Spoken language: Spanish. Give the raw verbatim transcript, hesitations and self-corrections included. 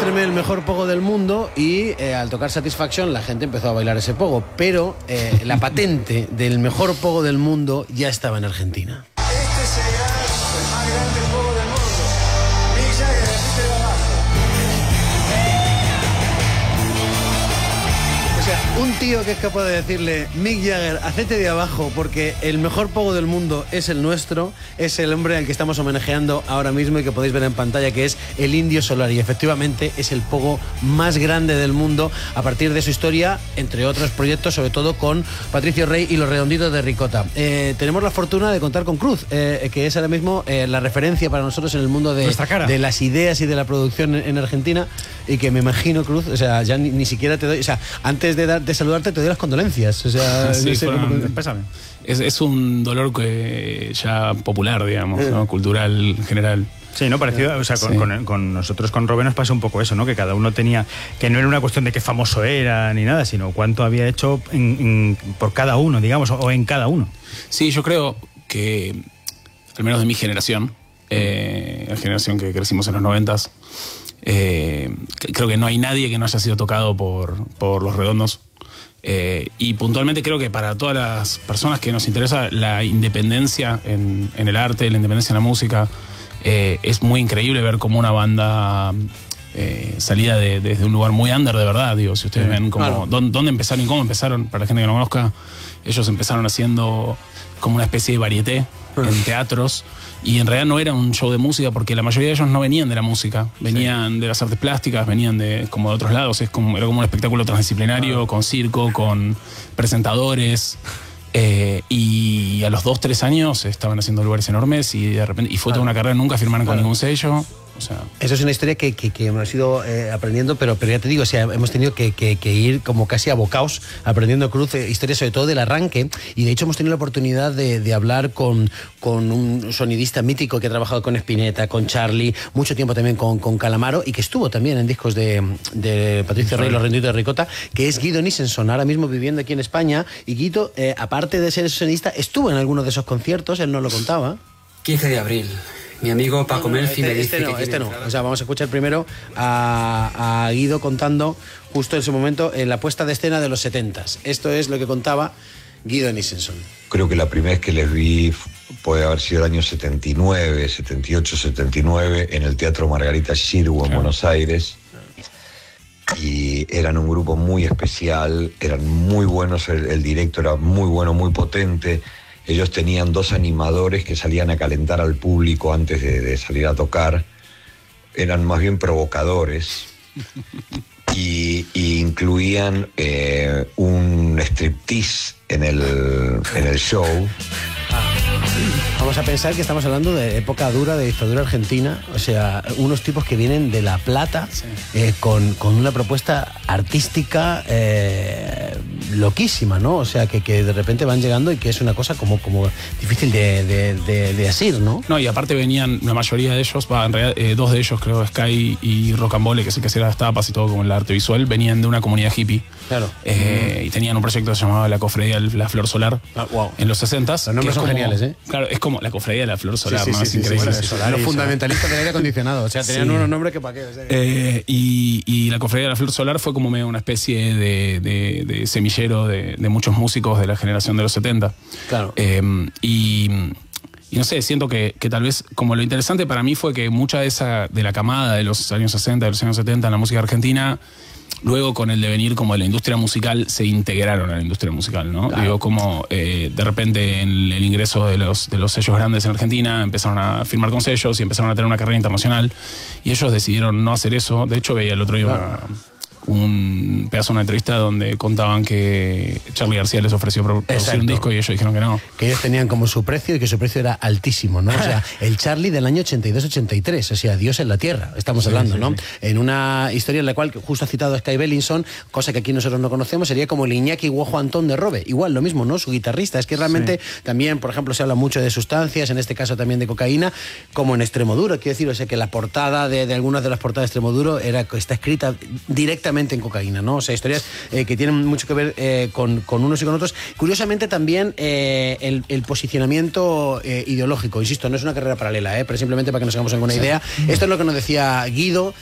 Demuéstreme el mejor pogo del mundo y eh, al tocar Satisfaction la gente empezó a bailar ese pogo, pero eh, la patente del mejor pogo del mundo ya estaba en Argentina. Este será el más grande pogo del mundo. Mick Jagger, repite de abajo. O sea, un tío que es capaz de decirle, Mick Jagger, hacete de abajo porque el mejor pogo del mundo es el nuestro, es el hombre al que estamos homenajeando ahora mismo y que podéis ver en pantalla, que es el Indio Solari. Y efectivamente es el pogo más grande del mundo a partir de su historia, entre otros proyectos, sobre todo con Patricio Rey y los Redonditos de Ricota. Eh, tenemos la fortuna de contar con Cruz, eh, que es ahora mismo eh, la referencia para nosotros en el mundo de, de las ideas y de la producción en, en Argentina, y que me imagino, Cruz, o sea, ya ni, ni siquiera te doy, o sea, antes de, dar, de saludarte te doy las condolencias, o sea, sí, no sé fueron, cómo... Pésame. Es, es un dolor que ya popular, digamos, ¿no? Cultural en general. Sí, ¿no? Parecido, o sea, con, sí. con, con nosotros, con Robé, nos pasa un poco eso, ¿no? Que cada uno tenía, que no era una cuestión de qué famoso era ni nada, sino cuánto había hecho en, en, por cada uno, digamos, o en cada uno. Sí, yo creo que, al menos de mi generación, eh, la generación que crecimos en los noventas, eh, creo que no hay nadie que no haya sido tocado por, por Los Redondos. Eh, y puntualmente creo que para todas las personas que nos interesa la independencia en, en el arte, la independencia en la música, eh, es muy increíble ver cómo una banda eh, salida de, desde un lugar muy under, de verdad, digo, si ustedes sí, ven cómo, claro. dónde, dónde empezaron y cómo empezaron, para la gente que no conozca, ellos empezaron haciendo como una especie de varieté en teatros, y en realidad no era un show de música porque la mayoría de ellos no venían de la música, venían sí. de las artes plásticas, venían de como de otros lados, es como, era como un espectáculo transdisciplinario, ah. con circo, con presentadores, eh, y a los dos, tres años estaban haciendo lugares enormes y de repente, y fue toda una carrera, nunca firmaron con ningún sello. O sea, eso es una historia que, que, que hemos ido eh, aprendiendo, pero, pero ya te digo, o sea, hemos tenido que, que, que ir como casi abocados aprendiendo, Cruz, eh, historias sobre todo del arranque, y de hecho hemos tenido la oportunidad de, de hablar con, con un sonidista mítico que ha trabajado con Spinetta, con Charlie, mucho tiempo también con, con Calamaro, y que estuvo también en discos de, de Patricio Rey, Los Redonditos de Ricota, que es Guido Nissenson, ahora mismo viviendo aquí en España. Y Guido, eh, aparte de ser sonidista, estuvo en alguno de esos conciertos, él nos lo contaba. quince de abril. Mi amigo Paco no, no, Melfi este, me dice este no, que este no. O sea, vamos a escuchar primero a, a Guido contando justo en ese momento en la puesta de escena de los setentas. Esto es lo que contaba Guido Nissenson. Creo que la primera vez que les vi puede haber sido el año setenta y nueve, setenta y ocho, setenta y nueve, en el Teatro Margarita Xirgu en Buenos Aires. Y eran un grupo muy especial, eran muy buenos, el, el directo era muy bueno, muy potente. Ellos tenían dos animadores que salían a calentar al público antes de, de salir a tocar. Eran más bien provocadores. Y, y incluían eh, un striptease en el, en el show. Vamos a pensar que estamos hablando de época dura de dictadura argentina, o sea, unos tipos que vienen de La Plata, sí. eh, con, con una propuesta artística eh, loquísima, ¿no? O sea, que, que de repente van llegando y que es una cosa como, como difícil de, de, de, de asir, ¿no? No, y aparte venían, la mayoría de ellos, va, en realidad, eh, dos de ellos, creo, Sky y Rocambole, que es el que hacía las tapas y todo como el arte visual, venían de una comunidad hippie. Claro. Eh, mm. Y tenían un proyecto que se llamaba La Cofradía de la Flor Solar, ah, wow. en los sesentas. Los nombres son como, geniales, ¿eh? Claro, es como La Cofradía de la Flor Solar, sí, sí, ¿no? sí, Es sí, increíble. Sí, sí, sí. Los fundamentalistas del aire acondicionado, o sea, tenían sí. unos nombres que para qué. O sea, que... Eh, y, y La Cofradía de la Flor Solar fue como medio una especie de, de, de semillero de, de muchos músicos de la generación de los setenta. Claro. Eh, y... Y no sé, siento que, que tal vez, como lo interesante para mí fue que mucha de esa, de la camada de los años sesenta, de los años setenta en la música argentina, luego con el devenir como de la industria musical, se integraron a la industria musical, ¿no? Claro. Digo, como eh, de repente en el ingreso de los, de los sellos grandes en Argentina, empezaron a firmar con sellos y empezaron a tener una carrera internacional, y ellos decidieron no hacer eso. De hecho, veía el otro día... Claro. un pedazo de una entrevista donde contaban que Charly García les ofreció producir Exacto. un disco y ellos dijeron que no. Que ellos tenían como su precio y que su precio era altísimo, ¿no? O sea, el Charly del año ochenta y dos ochenta y tres, o sea, Dios en la tierra, estamos sí, hablando, sí, ¿no? Sí. En una historia en la cual, justo ha citado a Sky Bellinson, cosa que aquí nosotros no conocemos, sería como el Iñaki Guojo Antón de Robe. Igual, lo mismo, ¿no? Su guitarrista. Es que realmente sí. también, por ejemplo, se habla mucho de sustancias, en este caso también de cocaína, como en Extremoduro. Quiero decir, o sea, que la portada de, de algunas de las portadas de Extremoduro era, está escrita directamente en cocaína, ¿no? O sea, historias eh, que tienen mucho que ver eh, con, con unos y con otros. Curiosamente también eh, el, el posicionamiento eh, ideológico, insisto, no es una carrera paralela, eh, pero simplemente para que nos hagamos alguna idea. Esto es lo que nos decía Guido.